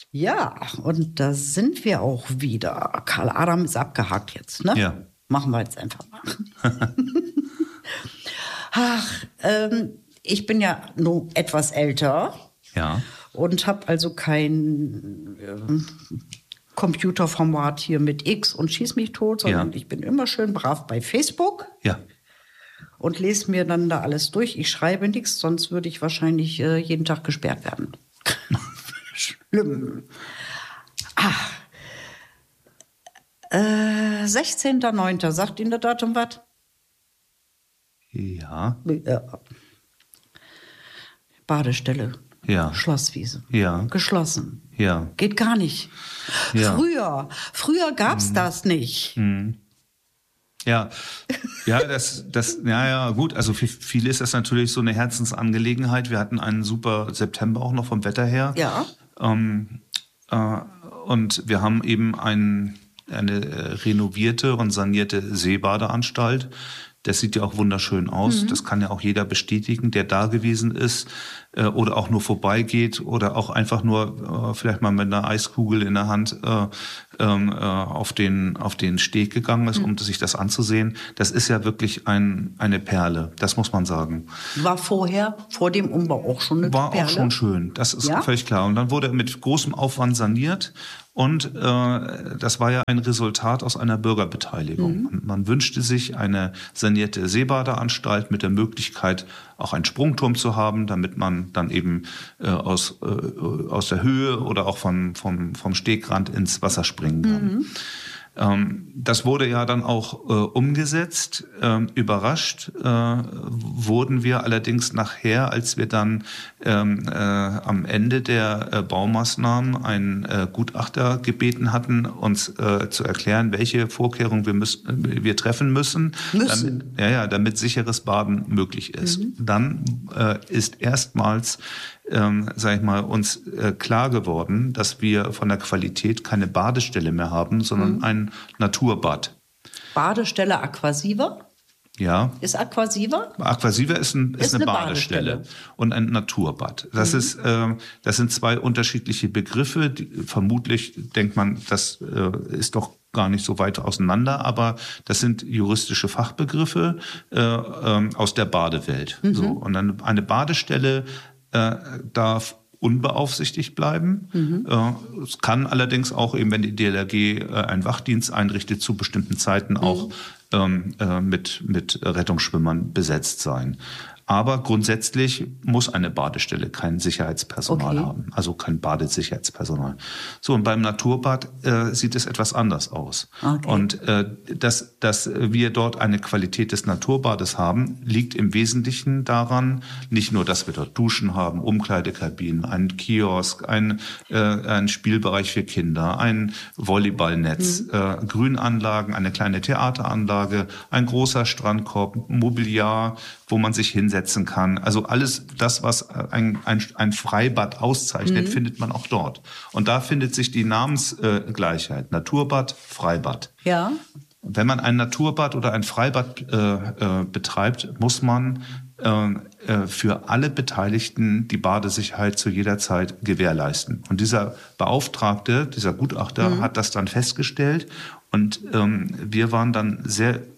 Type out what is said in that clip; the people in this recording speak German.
Ja, und da sind wir auch wieder. Karl Adam ist abgehakt jetzt, ne? Ja. Machen wir jetzt einfach mal. Ach, ich bin ja nur etwas älter. Ja. Und habe also kein Computerformat hier mit X und schieß mich tot, sondern ich bin immer schön brav bei Facebook. Ja. Und lese mir dann da alles durch. Ich schreibe nichts, sonst würde ich wahrscheinlich jeden Tag gesperrt werden. Schlimm. 16.09. Sagt Ihnen das Datum was? Ja. Badestelle. Ja. Schlosswiese. Ja. Geschlossen. Ja. Geht gar nicht. Ja. Früher gab's das nicht. Ja, gut. Also für viele ist das natürlich so eine Herzensangelegenheit. Wir hatten einen super September auch noch vom Wetter her. Ja. Und wir haben eben eine renovierte und sanierte Seebadeanstalt. Das sieht ja auch wunderschön aus. Das kann ja auch jeder bestätigen, der da gewesen ist oder auch nur vorbeigeht oder auch einfach nur vielleicht mal mit einer Eiskugel in der Hand auf den Steg gegangen ist, um sich das anzusehen. Das ist ja wirklich eine Perle, das muss man sagen. War vor dem Umbau auch schon eine Perle? War auch schon schön, das ist völlig klar. Und dann wurde er mit großem Aufwand saniert. Und das war ja ein Resultat aus einer Bürgerbeteiligung. Man wünschte sich eine sanierte Seebadeanstalt mit der Möglichkeit, auch einen Sprungturm zu haben, damit man dann eben aus der Höhe oder auch vom Stegrand ins Wasser springen kann. Das wurde ja dann auch umgesetzt. Überrascht wurden wir allerdings nachher, als wir dann am Ende der Baumaßnahmen einen Gutachter gebeten hatten, uns zu erklären, welche Vorkehrungen wir treffen müssen. Damit sicheres Baden möglich ist. Dann ist erstmals uns klar geworden, dass wir von der Qualität keine Badestelle mehr haben, sondern ein Naturbad. Badestelle Aquasiva? Ja. Ist Aquasiva? Aquasiva ist eine Badestelle und ein Naturbad. Das sind zwei unterschiedliche Begriffe. Vermutlich denkt man, das ist doch gar nicht so weit auseinander, aber das sind juristische Fachbegriffe aus der Badewelt. So. Und eine Badestelle darf unbeaufsichtigt bleiben. Es kann allerdings auch eben, wenn die DLRG einen Wachdienst einrichtet, zu bestimmten Zeiten auch mit Rettungsschwimmern besetzt sein. Aber grundsätzlich muss eine Badestelle kein Sicherheitspersonal haben, also kein Badesicherheitspersonal. So, und beim Naturbad sieht es etwas anders aus. Und dass wir dort eine Qualität des Naturbades haben, liegt im Wesentlichen daran, nicht nur, dass wir dort Duschen haben, Umkleidekabinen, einen Kiosk, einen Spielbereich für Kinder, ein Volleyballnetz, Grünanlagen, eine kleine Theateranlage, ein großer Strandkorb, Mobiliar, wo man sich hinsetzen kann. Also alles das, was ein Freibad auszeichnet, findet man auch dort. Und da findet sich die Namensgleichheit. Naturbad, Freibad. Ja. Wenn man ein Naturbad oder ein Freibad betreibt, muss man für alle Beteiligten die Badesicherheit zu jeder Zeit gewährleisten. Und dieser Beauftragte, dieser Gutachter, hat das dann festgestellt. Und wir waren dann sehr